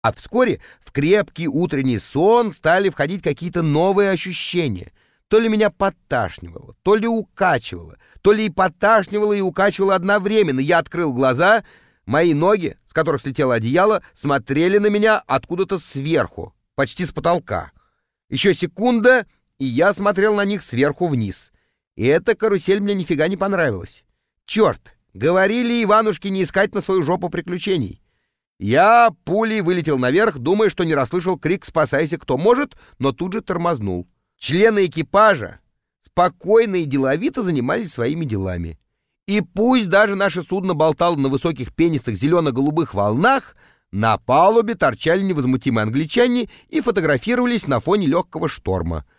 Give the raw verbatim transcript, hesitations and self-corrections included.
А вскоре в крепкий утренний сон стали входить какие-то новые ощущения. То ли меня подташнивало, то ли укачивало, то ли и подташнивало, и укачивало одновременно. Я открыл глаза, мои ноги, с которых слетело одеяло, смотрели на меня откуда-то сверху, почти с потолка. Еще секунда, и я смотрел на них сверху вниз. И эта карусель мне нифига не понравилась. Черт, говорили Иванушке не искать на свою жопу приключений. Я пулей вылетел наверх, думая, что не расслышал крик «Спасайся, кто может!», но тут же тормознул. Члены экипажа спокойно и деловито занимались своими делами. И пусть даже наше судно болтало на высоких пенистых зелено-голубых волнах, на палубе торчали невозмутимые англичане и фотографировались на фоне легкого шторма.